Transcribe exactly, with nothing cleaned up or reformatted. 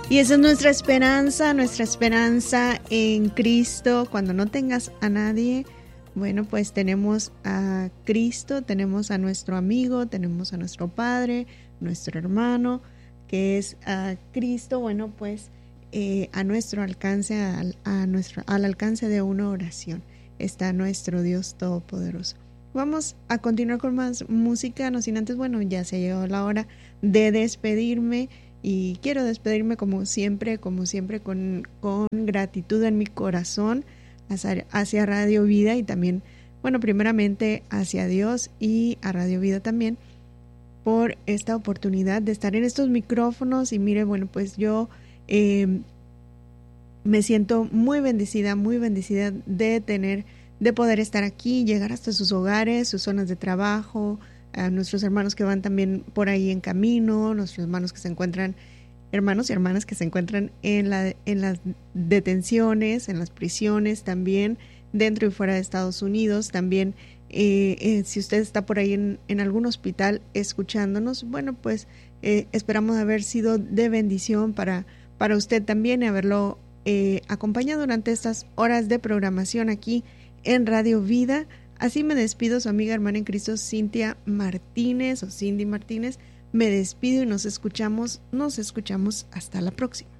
Y esa es nuestra esperanza, nuestra esperanza en Cristo. Cuando no tengas a nadie, bueno, pues tenemos a Cristo, tenemos a nuestro amigo, tenemos a nuestro Padre, nuestro hermano, que es a Cristo. Bueno, pues eh, a nuestro alcance, al, a nuestro, al alcance de una oración, está nuestro Dios Todopoderoso. Vamos a continuar con más música, no sin antes, bueno, ya se ha llegado la hora de despedirme. Y quiero despedirme como siempre, como siempre, con, con gratitud en mi corazón hacia, hacia Radio Vida y también, bueno, primeramente hacia Dios y a Radio Vida también por esta oportunidad de estar en estos micrófonos. Y mire, bueno, pues yo eh, me siento muy bendecida, muy bendecida de tener, de poder estar aquí, llegar hasta sus hogares, sus zonas de trabajo, a nuestros hermanos que van también por ahí en camino, nuestros hermanos que se encuentran, hermanos y hermanas que se encuentran en, la, en las detenciones, en las prisiones también, dentro y fuera de Estados Unidos. También, eh, eh, si usted está por ahí en, en algún hospital escuchándonos, bueno, pues eh, esperamos haber sido de bendición para, para usted también y haberlo eh, acompañado durante estas horas de programación aquí en Radio Vida. Así me despido, su amiga hermana en Cristo, Cintia Martínez o Cindy Martínez. Me despido y nos escuchamos, nos escuchamos hasta la próxima.